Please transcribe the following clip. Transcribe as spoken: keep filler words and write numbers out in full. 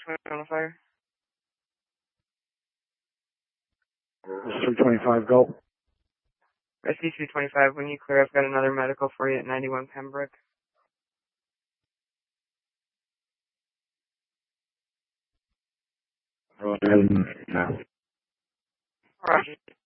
on the fire. three twenty-five, go. Rescue three twenty-five, when you clear, I've got another medical for you at ninety-one Pembroke. Go ahead and, no. Roger.